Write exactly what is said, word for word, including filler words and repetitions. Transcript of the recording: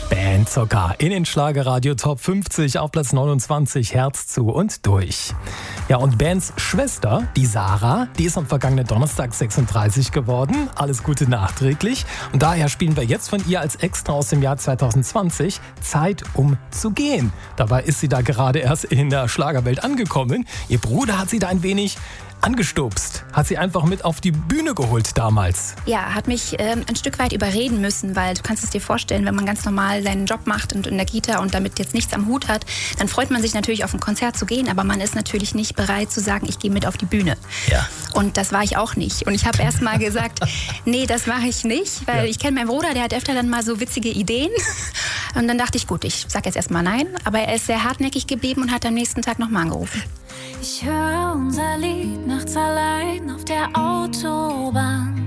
Band sogar in den Schlagerradio Top fünfzig auf Platz neunundzwanzig, Herz zu und durch. Ja, und Bands Schwester, die Sarah, die ist am vergangenen Donnerstag sechsunddreißig geworden. Alles Gute nachträglich. Und daher spielen wir jetzt von ihr als Extra aus dem Jahr zweitausendzwanzig Zeit, um zu gehen. Dabei ist sie da gerade erst in der Schlagerwelt angekommen. Ihr Bruder hat sie da ein wenig angestupst, hat sie einfach mit auf die Bühne geholt damals. Ja, hat mich ähm, ein Stück weit überreden müssen, weil du kannst es dir vorstellen, wenn man ganz normal seinen Job macht und in der Kita und damit jetzt nichts am Hut hat, dann freut man sich natürlich auf ein Konzert zu gehen, aber man ist natürlich nicht bereit zu sagen, ich gehe mit auf die Bühne. Ja. Und das war ich auch nicht. Und ich habe erst mal gesagt, nee, das mache ich nicht, weil ja. ich kenne meinen Bruder, der hat öfter dann mal so witzige Ideen. Und dann dachte ich, gut, ich sage jetzt erstmal nein, aber er ist sehr hartnäckig geblieben und hat am nächsten Tag nochmal angerufen. Ich höre unser Lied nachts allein auf der Autobahn.